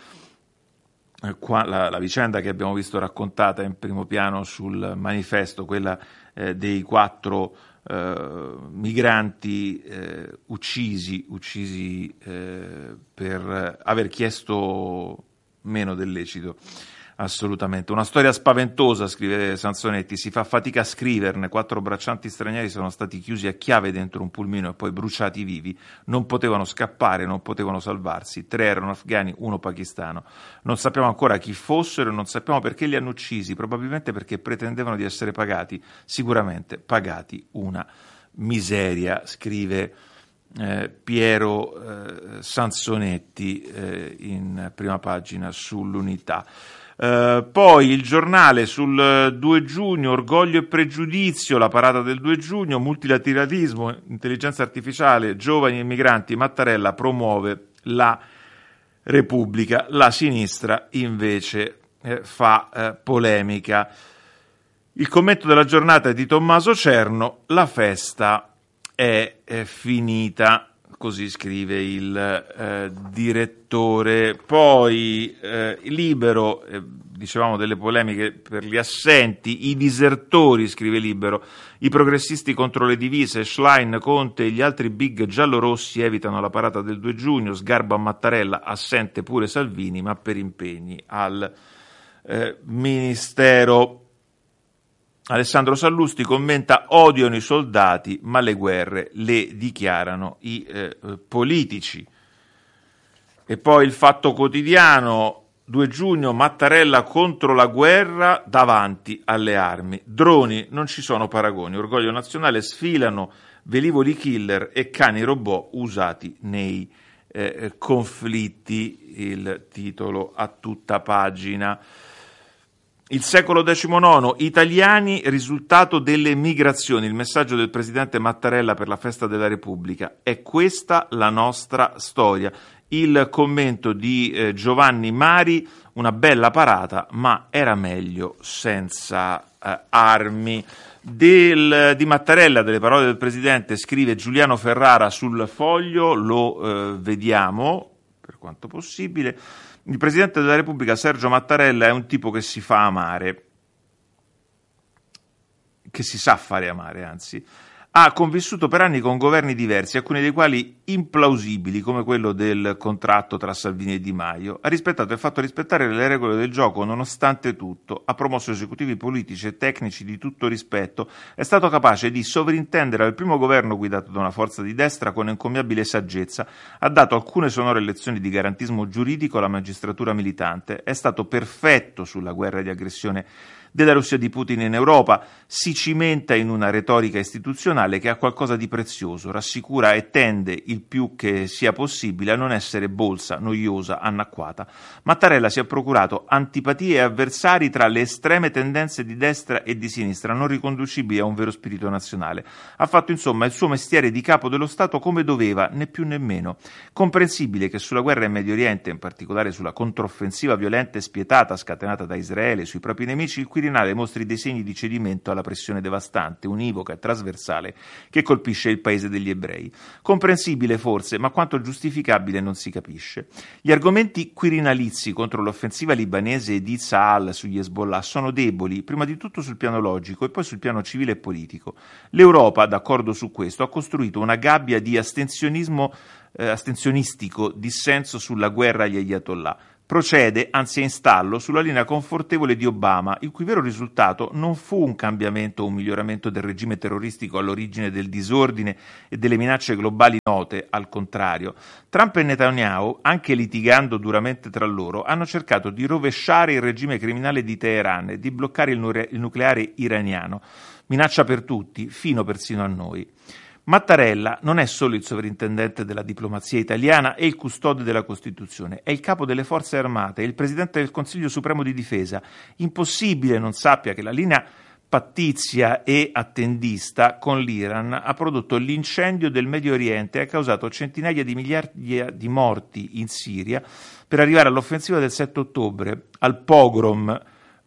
eh, qua, la, la vicenda che abbiamo visto raccontata in primo piano sul Manifesto, quella eh, dei quattro eh, migranti eh, uccisi, uccisi eh, per aver chiesto meno del lecito. Assolutamente. Una storia spaventosa, scrive Sansonetti, si fa fatica a scriverne. Quattro braccianti stranieri sono stati chiusi a chiave dentro un pulmino e poi bruciati vivi. Non potevano scappare, non potevano salvarsi. Tre erano afghani, uno pakistano. Non sappiamo ancora chi fossero e non sappiamo perché li hanno uccisi, probabilmente perché pretendevano di essere pagati, sicuramente pagati una miseria, scrive eh, Piero eh, Sansonetti eh, in prima pagina sull'Unità. Uh, poi il giornale sul due giugno, orgoglio e pregiudizio, la parata del due giugno, multilateralismo, intelligenza artificiale, giovani e migranti, Mattarella promuove la Repubblica, la sinistra invece eh, fa eh, polemica. Il commento della giornata è di Tommaso Cerno, la festa è, è finita. Così scrive il eh, direttore. Poi eh, Libero, eh, dicevamo delle polemiche per gli assenti, i disertori, scrive Libero, i progressisti contro le divise, Schlein, Conte e gli altri big giallorossi evitano la parata del due giugno, sgarbo a Mattarella, assente pure Salvini, ma per impegni al eh, Ministero. Alessandro Sallusti commenta: odiano i soldati, ma le guerre le dichiarano i eh, politici. E poi il Fatto Quotidiano, due giugno, Mattarella contro la guerra davanti alle armi. Droni, non ci sono paragoni. Orgoglio nazionale, sfilano velivoli killer e cani robot usati nei eh, conflitti. Il titolo a tutta pagina. Il secolo diciannove, italiani, risultato delle migrazioni, il messaggio del presidente Mattarella per la festa della Repubblica. È questa la nostra storia. Il commento di eh, Giovanni Mari, una bella parata, ma era meglio senza eh, armi. Del, di Mattarella, delle parole del presidente, scrive Giuliano Ferrara sul Foglio, lo eh, vediamo per quanto possibile. Il Presidente della Repubblica Sergio Mattarella è un tipo che si fa amare, che si sa fare amare, anzi. Ha convissuto per anni con governi diversi, alcuni dei quali implausibili, come quello del contratto tra Salvini e Di Maio. Ha rispettato e fatto rispettare le regole del gioco nonostante tutto. Ha promosso esecutivi politici e tecnici di tutto rispetto. È stato capace di sovrintendere al primo governo guidato da una forza di destra con encomiabile saggezza. Ha dato alcune sonore lezioni di garantismo giuridico alla magistratura militante. È stato perfetto sulla guerra di aggressione della Russia di Putin in Europa, si cimenta in una retorica istituzionale che ha qualcosa di prezioso, rassicura e tende il più che sia possibile a non essere bolsa, noiosa, annacquata. Mattarella si è procurato antipatie e avversari tra le estreme tendenze di destra e di sinistra, non riconducibili a un vero spirito nazionale. Ha fatto insomma il suo mestiere di capo dello Stato come doveva, né più né meno. Comprensibile che sulla guerra in Medio Oriente, in particolare sulla controffensiva violenta e spietata scatenata da Israele sui propri nemici, il Quirinale mostri dei segni di cedimento alla pressione devastante, univoca e trasversale che colpisce il paese degli ebrei. Comprensibile forse, ma quanto giustificabile non si capisce. Gli argomenti quirinalizi contro l'offensiva libanese di Tzahal sugli Hezbollah sono deboli, prima di tutto sul piano logico e poi sul piano civile e politico. L'Europa, d'accordo su questo, ha costruito una gabbia di astensionismo eh, astensionistico dissenso sulla guerra agli ayatollah. Procede, anzi è in stallo, sulla linea confortevole di Obama, il cui vero risultato non fu un cambiamento o un miglioramento del regime terroristico all'origine del disordine e delle minacce globali note, al contrario. Trump e Netanyahu, anche litigando duramente tra loro, hanno cercato di rovesciare il regime criminale di Teheran e di bloccare il, nu- il nucleare iraniano, minaccia per tutti, fino persino a noi. Mattarella non è solo il sovrintendente della diplomazia italiana e il custode della Costituzione, è il capo delle forze armate e il presidente del Consiglio Supremo di Difesa. Impossibile non sappia che la linea pattizia e attendista con l'Iran ha prodotto l'incendio del Medio Oriente e ha causato centinaia di migliaia di morti in Siria per arrivare all'offensiva del sette ottobre, al pogrom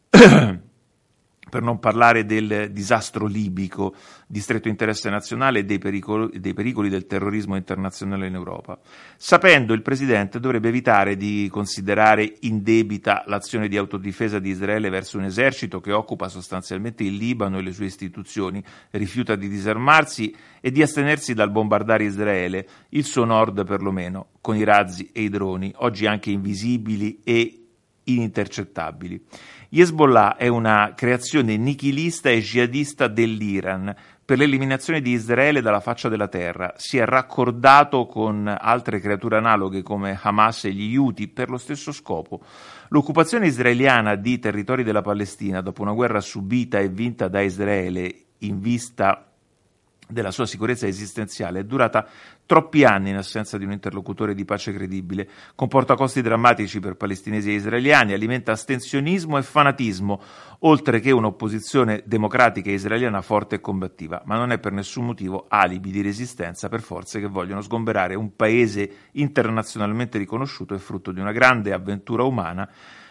per non parlare del disastro libico di stretto interesse nazionale e dei pericoli, dei pericoli del terrorismo internazionale in Europa. Sapendo, il Presidente dovrebbe evitare di considerare indebita l'azione di autodifesa di Israele verso un esercito che occupa sostanzialmente il Libano e le sue istituzioni, rifiuta di disarmarsi e di astenersi dal bombardare Israele, il suo nord perlomeno, con i razzi e i droni, oggi anche invisibili e inintercettabili. Hezbollah è una creazione nichilista e jihadista dell'Iran per l'eliminazione di Israele dalla faccia della terra. Si è raccordato con altre creature analoghe come Hamas e gli Houthi per lo stesso scopo. L'occupazione israeliana di territori della Palestina, dopo una guerra subita e vinta da Israele in vista della sua sicurezza esistenziale, è durata troppi anni in assenza di un interlocutore di pace credibile, comporta costi drammatici per palestinesi e israeliani, alimenta astensionismo e fanatismo, oltre che un'opposizione democratica e israeliana forte e combattiva, ma non è per nessun motivo alibi di resistenza per forze che vogliono sgomberare un paese internazionalmente riconosciuto e frutto di una grande avventura umana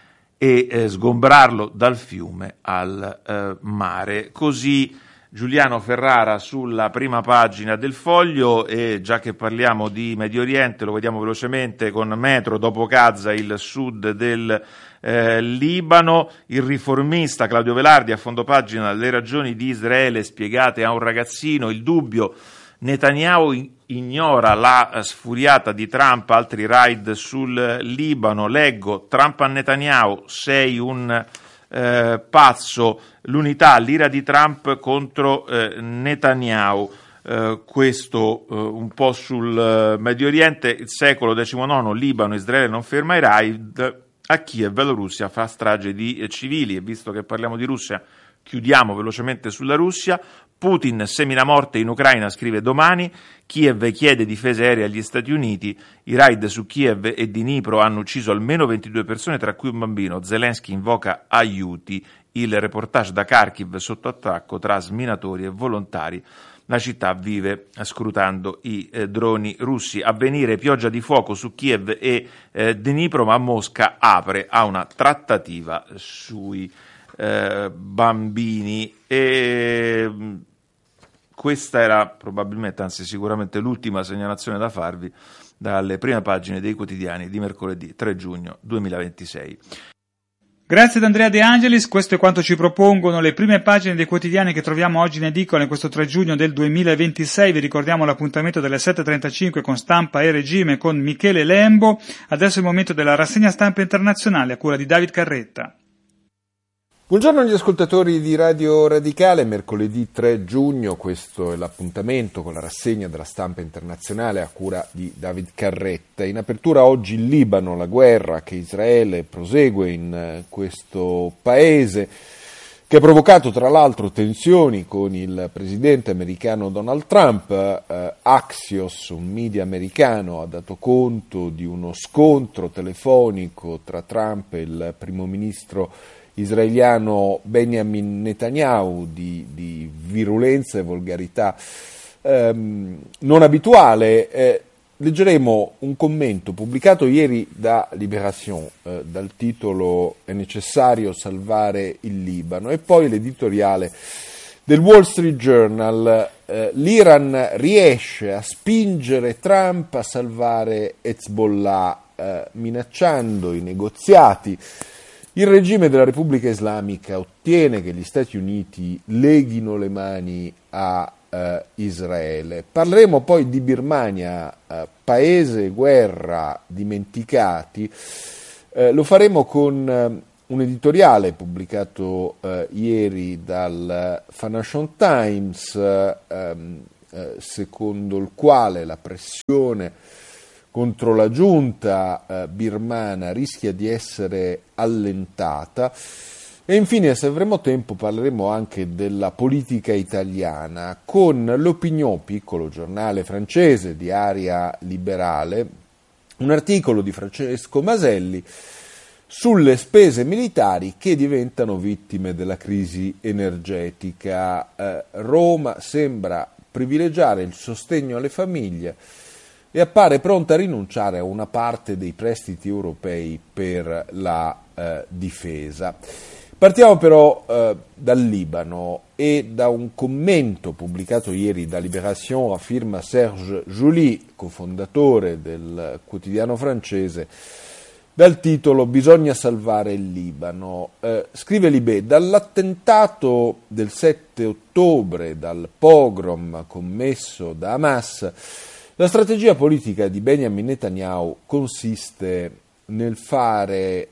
e eh, sgombrarlo dal fiume al eh, mare. Così Giuliano Ferrara sulla prima pagina del Foglio. E già che parliamo di Medio Oriente lo vediamo velocemente con Metro, dopo Gaza il sud del eh, Libano. Il Riformista Claudio Velardi a fondo pagina: le ragioni di Israele spiegate a un ragazzino. Il Dubbio: Netanyahu ignora la sfuriata di Trump, altri raid sul Libano. Leggo: Trump a Netanyahu, sei un Eh, pazzo. L'Unità, l'ira di Trump contro eh, Netanyahu. Eh, questo eh, un po' sul eh, Medio Oriente. Il Secolo diciannove, Libano, Israele non ferma i raid. A Kiev la Russia fa strage di eh, civili. E visto che parliamo di Russia, chiudiamo velocemente sulla Russia. Putin semina morte in Ucraina, scrive Domani. Kiev chiede difese aeree agli Stati Uniti. I raid su Kiev e Dnipro hanno ucciso almeno ventidue persone, tra cui un bambino. Zelensky invoca aiuti. Il reportage da Kharkiv sotto attacco tra sminatori e volontari. La città vive scrutando i eh, droni russi. Avvenire: pioggia di fuoco su Kiev e eh, Dnipro, ma Mosca apre a una trattativa sui eh, bambini. E questa era probabilmente, anzi sicuramente, l'ultima segnalazione da farvi dalle prime pagine dei quotidiani di mercoledì tre giugno duemilaventisei. Grazie ad Andrea De Angelis, questo è quanto ci propongono le prime pagine dei quotidiani che troviamo oggi in edicola in questo tre giugno del duemilaventisei. Vi ricordiamo l'appuntamento delle sette e trentacinque con Stampa e Regime con Michele Lembo. Adesso è il momento della rassegna stampa internazionale a cura di David Carretta. Buongiorno agli ascoltatori di Radio Radicale, mercoledì tre giugno, questo è l'appuntamento con la rassegna della stampa internazionale a cura di David Carretta. In apertura oggi il Libano, la guerra che Israele prosegue in questo paese. che ha provocato tra l'altro tensioni con il presidente americano Donald Trump. Eh, Axios, un media americano, ha dato conto di uno scontro telefonico tra Trump e il primo ministro israeliano Benjamin Netanyahu, di, di virulenza e volgarità ehm, non abituale. Eh, Leggeremo un commento pubblicato ieri da Libération eh, dal titolo "È necessario salvare il Libano", e poi l'editoriale del Wall Street Journal. Eh, L'Iran riesce a spingere Trump a salvare Hezbollah eh, minacciando i negoziati. Il regime della Repubblica Islamica ottiene che gli Stati Uniti leghino le mani a Uh, Israele. Parleremo poi di Birmania, uh, paese guerra dimenticati. Uh, lo faremo con uh, un editoriale pubblicato uh, ieri dal Financial Times, uh, um, uh, secondo il quale la pressione contro la giunta uh, birmana rischia di essere allentata. E infine, se avremo tempo, parleremo anche della politica italiana con l'Opinion, piccolo giornale francese di area liberale, un articolo di Francesco Maselli sulle spese militari che diventano vittime della crisi energetica. Eh, Roma sembra privilegiare il sostegno alle famiglie e appare pronta a rinunciare a una parte dei prestiti europei per la eh, difesa. Partiamo però eh, dal Libano e da un commento pubblicato ieri da Libération a firma Serge July, cofondatore del quotidiano francese, dal titolo "Bisogna salvare il Libano". Eh, scrive Libé: dall'attentato del sette ottobre, dal pogrom commesso da Hamas, la strategia politica di Benjamin Netanyahu consiste nel fare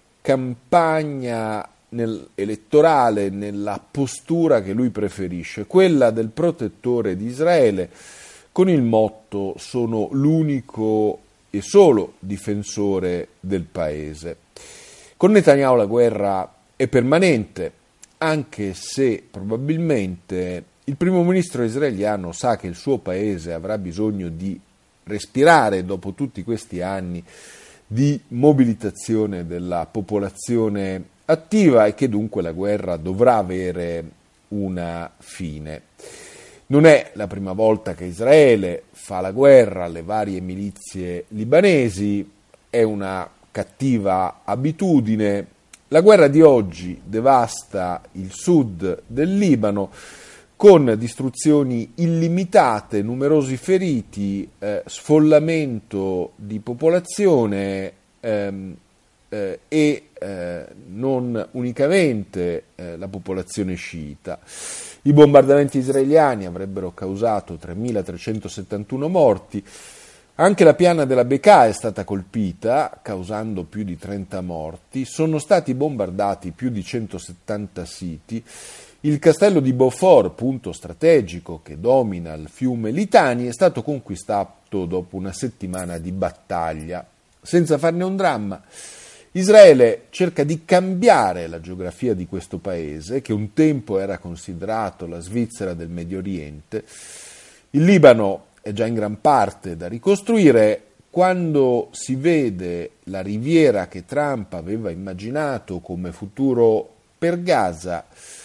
campagna Nel, elettorale nella postura che lui preferisce, quella del protettore di Israele, con il motto "sono l'unico e solo difensore del paese". Con Netanyahu la guerra è permanente, anche se probabilmente il primo ministro israeliano sa che il suo paese avrà bisogno di respirare dopo tutti questi anni di mobilitazione della popolazione attiva e che dunque la guerra dovrà avere una fine. Non è la prima volta che Israele fa la guerra alle varie milizie libanesi, è una cattiva abitudine. La guerra di oggi devasta il sud del Libano con distruzioni illimitate, numerosi feriti, eh, sfollamento di popolazione ehm, eh, e eh, non unicamente eh, la popolazione sciita. I bombardamenti israeliani avrebbero causato tremilatrecentosettantuno morti. Anche la piana della Bekaa è stata colpita, causando più di trenta morti. Sono stati bombardati più di centosettanta siti. Il castello di Beaufort, punto strategico che domina il fiume Litani, è stato conquistato dopo una settimana di battaglia. Senza farne un dramma, Israele cerca di cambiare la geografia di questo paese, che un tempo era considerato la Svizzera del Medio Oriente. Il Libano è già in gran parte da ricostruire. Quando si vede la riviera che Trump aveva immaginato come futuro per Gaza,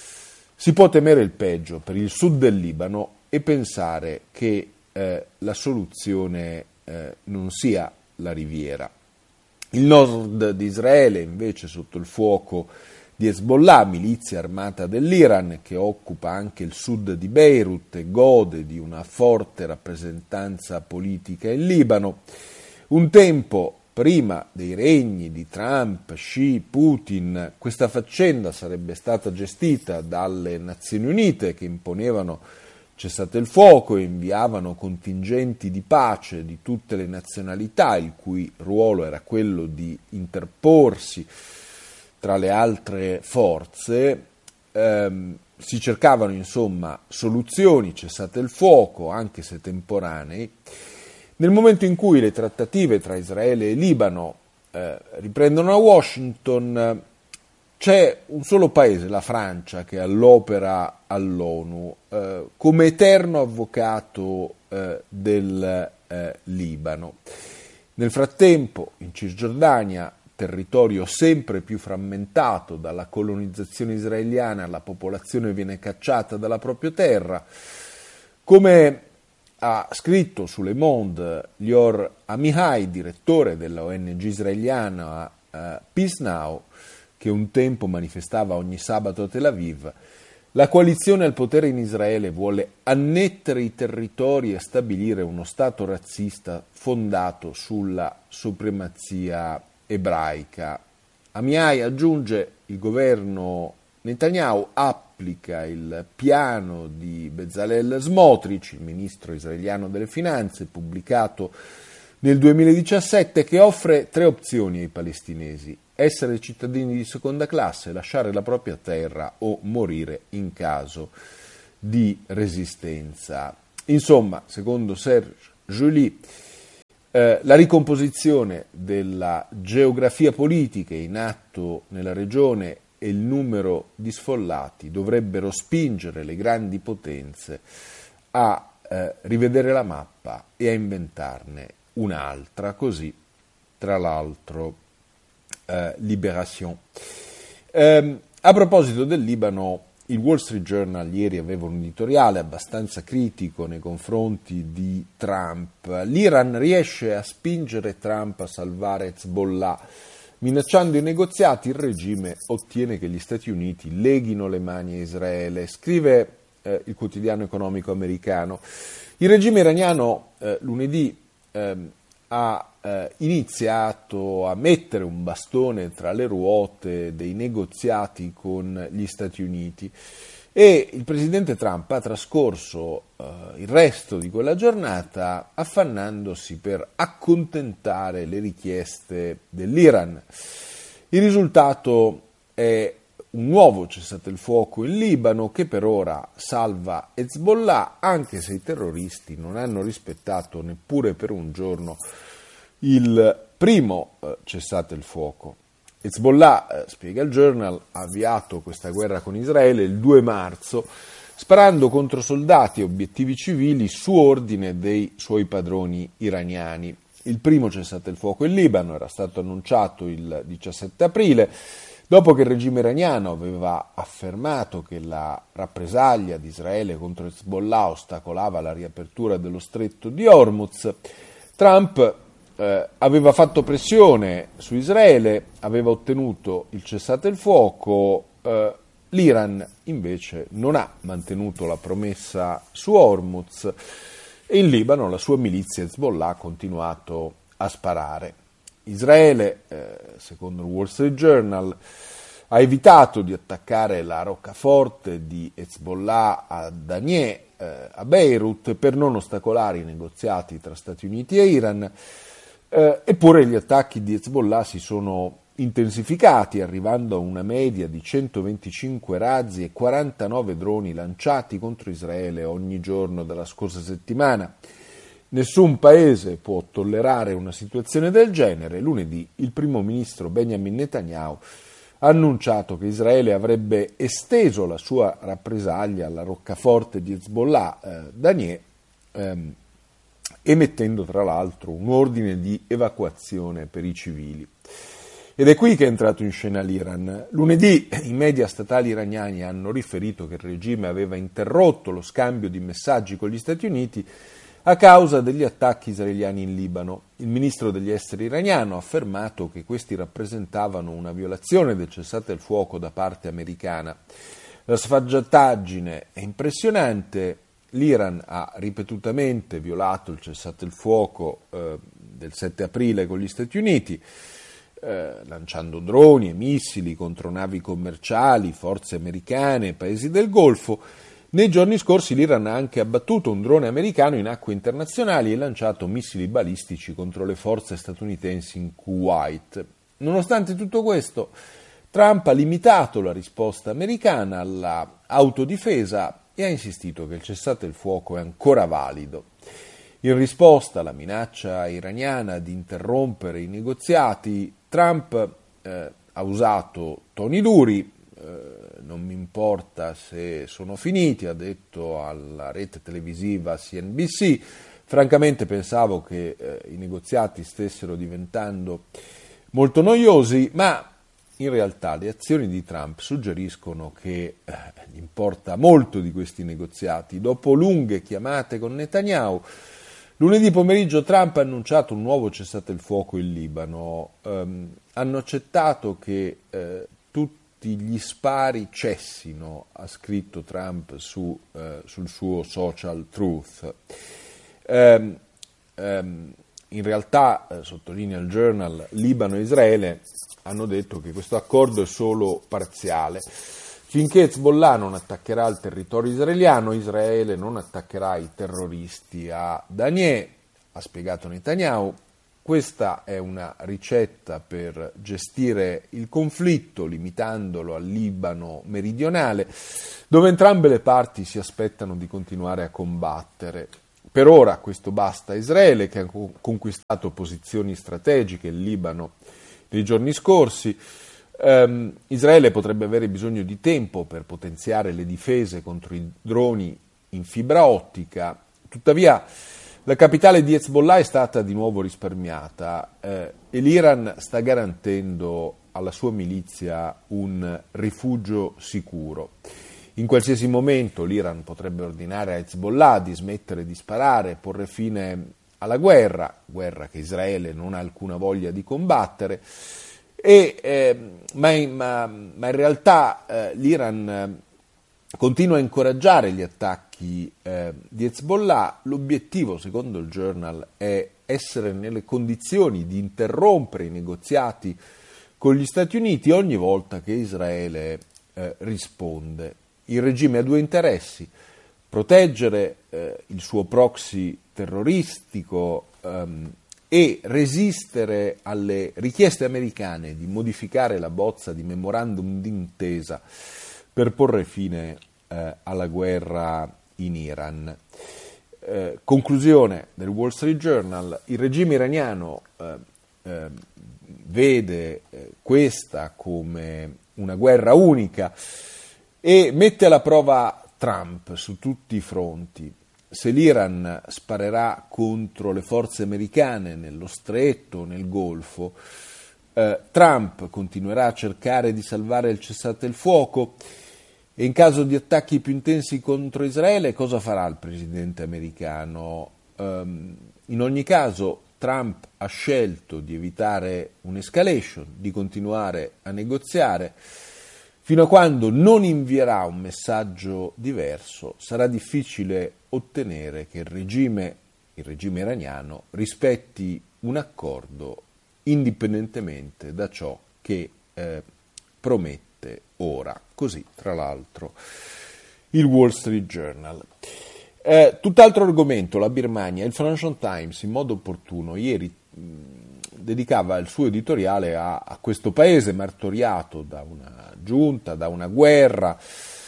si può temere il peggio per il sud del Libano e pensare che eh, la soluzione eh, non sia la riviera. Il nord di Israele, invece, sotto il fuoco di Hezbollah, milizia armata dell'Iran, che occupa anche il sud di Beirut e gode di una forte rappresentanza politica in Libano. Un tempo, prima dei regni di Trump, Xi, Putin, questa faccenda sarebbe stata gestita dalle Nazioni Unite, che imponevano cessate il fuoco e inviavano contingenti di pace di tutte le nazionalità, il cui ruolo era quello di interporsi tra le altre forze. Ehm, si cercavano insomma soluzioni, cessate il fuoco, anche se temporanei. Nel momento in cui le trattative tra Israele e Libano eh, riprendono a Washington, c'è un solo paese, la Francia, che è all'opera all'ONU eh, come eterno avvocato eh, del eh, Libano. Nel frattempo, in Cisgiordania, territorio sempre più frammentato dalla colonizzazione israeliana, la popolazione viene cacciata dalla propria terra. Come ha scritto su Le Monde Lior Amihai, direttore della O N G israeliana uh, Peace Now, che un tempo manifestava ogni sabato a Tel Aviv, la coalizione al potere in Israele vuole annettere i territori e stabilire uno Stato razzista fondato sulla supremazia ebraica. Amihai aggiunge: il governo Netanyahu applica il piano di Bezalel Smotrich, il ministro israeliano delle finanze, pubblicato nel duemiladiciassette, che offre tre opzioni ai palestinesi: essere cittadini di seconda classe, lasciare la propria terra o morire in caso di resistenza. Insomma, secondo Serge Julie, eh, la ricomposizione della geografia politica in atto nella regione e il numero di sfollati dovrebbero spingere le grandi potenze a eh, rivedere la mappa e a inventarne un'altra, così tra l'altro eh, Libération. Eh, a proposito del Libano, il Wall Street Journal ieri aveva un editoriale abbastanza critico nei confronti di Trump. L'Iran riesce a spingere Trump a salvare Hezbollah. Minacciando i negoziati, il regime ottiene che gli Stati Uniti leghino le mani a Israele. Scrive eh, il quotidiano economico americano: il regime iraniano eh, lunedì eh, ha eh, iniziato a mettere un bastone tra le ruote dei negoziati con gli Stati Uniti e il presidente Trump ha trascorso eh, il resto di quella giornata affannandosi per accontentare le richieste dell'Iran. Il risultato è un nuovo cessate-il-fuoco in Libano che per ora salva Hezbollah, anche se i terroristi non hanno rispettato neppure per un giorno il primo eh, cessate-il-fuoco. Hezbollah, eh, spiega il Journal, ha avviato questa guerra con Israele il due marzo, sparando contro soldati e obiettivi civili su ordine dei suoi padroni iraniani. Il primo cessate-il-fuoco in Libano era stato annunciato il diciassette aprile, dopo che il regime iraniano aveva affermato che la rappresaglia di Israele contro Hezbollah ostacolava la riapertura dello stretto di Hormuz. Trump eh, aveva fatto pressione su Israele, aveva ottenuto il cessate-il-fuoco, eh, l'Iran invece non ha mantenuto la promessa su Hormuz e in Libano la sua milizia Hezbollah ha continuato a sparare. Israele, eh, secondo il Wall Street Journal, ha evitato di attaccare la roccaforte di Hezbollah a Danieh, eh, a Beirut, per non ostacolare i negoziati tra Stati Uniti e Iran, eh, eppure gli attacchi di Hezbollah si sono intensificati, arrivando a una media di centoventicinque razzi e quarantanove droni lanciati contro Israele ogni giorno dalla scorsa settimana. Nessun paese può tollerare una situazione del genere. Lunedì il primo ministro Benjamin Netanyahu ha annunciato che Israele avrebbe esteso la sua rappresaglia alla roccaforte di Hezbollah, eh, Danieh, ehm, emettendo tra l'altro un ordine di evacuazione per i civili. Ed è qui che è entrato in scena l'Iran. Lunedì i media statali iraniani hanno riferito che il regime aveva interrotto lo scambio di messaggi con gli Stati Uniti a causa degli attacchi israeliani in Libano. Il ministro degli esteri iraniano ha affermato che questi rappresentavano una violazione del cessate-il-fuoco da parte americana. La sfacciataggine è impressionante. L'Iran ha ripetutamente violato il cessate-il-fuoco eh, del sette aprile con gli Stati Uniti, eh, lanciando droni e missili contro navi commerciali, forze americane e paesi del Golfo. Nei giorni scorsi l'Iran ha anche abbattuto un drone americano in acque internazionali e lanciato missili balistici contro le forze statunitensi in Kuwait. Nonostante tutto questo, Trump ha limitato la risposta americana alla autodifesa e ha insistito che il cessate-il-fuoco è ancora valido. In risposta alla minaccia iraniana di interrompere i negoziati, Trump eh, ha usato toni duri, eh, non mi importa se sono finiti, ha detto alla rete televisiva C N B C. Francamente pensavo che eh, i negoziati stessero diventando molto noiosi, ma in realtà le azioni di Trump suggeriscono che eh, importa molto di questi negoziati. Dopo lunghe chiamate con Netanyahu, lunedì pomeriggio Trump ha annunciato un nuovo cessate il fuoco in Libano. Um, hanno accettato che eh, tutti gli spari cessino, ha scritto Trump su, eh, sul suo social Truth. Um, um, in realtà, eh, sottolinea il Journal, Libano e Israele hanno detto che questo accordo è solo parziale. Finché Hezbollah non attaccherà il territorio israeliano, Israele non attaccherà i terroristi a Danieh, ha spiegato Netanyahu. Questa è una ricetta per gestire il conflitto, limitandolo al Libano meridionale, dove entrambe le parti si aspettano di continuare a combattere. Per ora questo basta a Israele, che ha conquistato posizioni strategiche in Libano nei giorni scorsi. Um, Israele potrebbe avere bisogno di tempo per potenziare le difese contro i droni in fibra ottica, tuttavia la capitale di Hezbollah è stata di nuovo risparmiata eh, e l'Iran sta garantendo alla sua milizia un rifugio sicuro. In qualsiasi momento l'Iran potrebbe ordinare a Hezbollah di smettere di sparare, porre fine alla guerra, guerra che Israele non ha alcuna voglia di combattere. E, eh, ma, in, ma, ma in realtà eh, l'Iran eh, continua a incoraggiare gli attacchi eh, di Hezbollah. L'obiettivo, secondo il Journal, è essere nelle condizioni di interrompere i negoziati con gli Stati Uniti ogni volta che Israele eh, risponde. Il regime ha due interessi: proteggere eh, il suo proxy terroristico ehm, e resistere alle richieste americane di modificare la bozza di memorandum d'intesa per porre fine eh, alla guerra in Iran. Eh, conclusione del Wall Street Journal: il regime iraniano eh, eh, vede eh, questa come una guerra unica e mette alla prova Trump su tutti i fronti. Se l'Iran sparerà contro le forze americane nello stretto, nel Golfo, eh, Trump continuerà a cercare di salvare il cessate il fuoco, e in caso di attacchi più intensi contro Israele cosa farà il presidente americano? Um, in ogni caso Trump ha scelto di evitare un'escalation, di continuare a negoziare. Fino a quando non invierà un messaggio diverso, sarà difficile ottenere che il regime, il regime iraniano rispetti un accordo indipendentemente da ciò che eh, promette ora. Così, tra l'altro, il Wall Street Journal. Eh, tutt'altro argomento, la Birmania. Il Financial Times, in modo opportuno, ieri mh, dedicava il suo editoriale a, a questo paese martoriato da una giunta, da una guerra,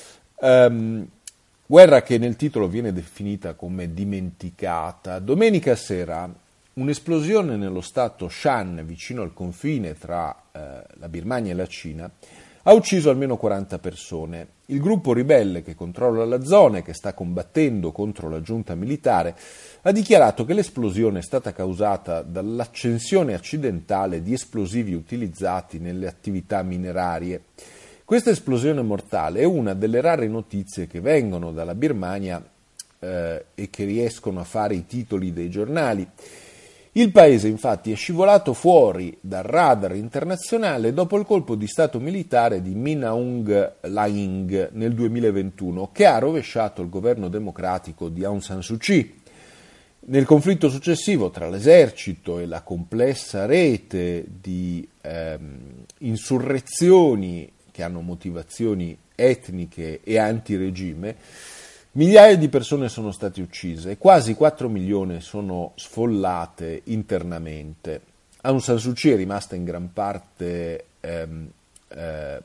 ehm, guerra che nel titolo viene definita come dimenticata. Domenica sera un'esplosione nello stato Shan, vicino al confine tra eh, la Birmania e la Cina, ha ucciso almeno quaranta persone. Il gruppo ribelle che controlla la zona e che sta combattendo contro la giunta militare ha dichiarato che l'esplosione è stata causata dall'accensione accidentale di esplosivi utilizzati nelle attività minerarie. Questa esplosione mortale è una delle rare notizie che vengono dalla Birmania eh, e che riescono a fare i titoli dei giornali. Il paese infatti è scivolato fuori dal radar internazionale dopo il colpo di stato militare di Min Aung Hlaing nel duemilaventuno, che ha rovesciato il governo democratico di Aung San Suu Kyi. Nel conflitto successivo tra l'esercito e la complessa rete di ehm, insurrezioni che hanno motivazioni etniche e antiregime, migliaia di persone sono state uccise e quasi quattro milioni sono sfollate internamente. Aung San Suu Kyi è rimasta in gran parte ehm, eh,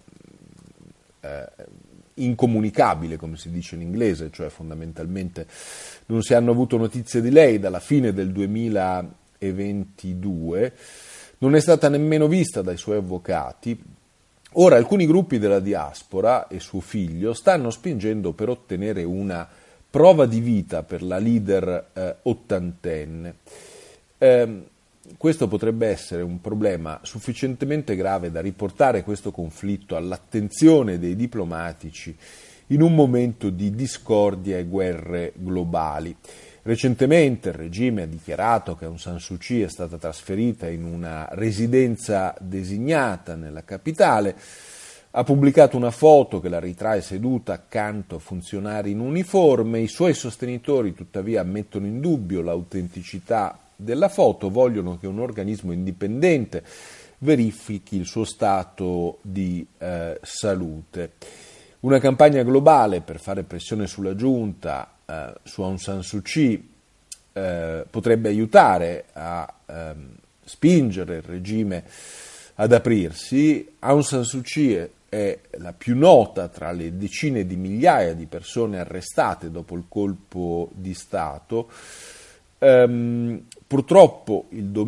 eh, incomunicabile, come si dice in inglese, cioè fondamentalmente non si hanno avuto notizie di lei dalla fine del duemilaventidue, non è stata nemmeno vista dai suoi avvocati Ora, alcuni gruppi della diaspora e suo figlio stanno spingendo per ottenere una prova di vita per la leader eh, ottantenne. Eh, questo potrebbe essere un problema sufficientemente grave da riportare questo conflitto all'attenzione dei diplomatici in un momento di discordia e guerre globali. Recentemente il regime ha dichiarato che Aung San Suu Kyi è stata trasferita in una residenza designata nella capitale, ha pubblicato una foto che la ritrae seduta accanto a funzionari in uniforme. I suoi sostenitori tuttavia mettono in dubbio l'autenticità della foto, vogliono che un organismo indipendente verifichi il suo stato di eh, salute. Una campagna globale per fare pressione sulla giunta, eh, su Aung San Suu Kyi, eh, potrebbe aiutare a eh, spingere il regime ad aprirsi. Aung San Suu Kyi è la più nota tra le decine di migliaia di persone arrestate dopo il colpo di Stato. Um, purtroppo il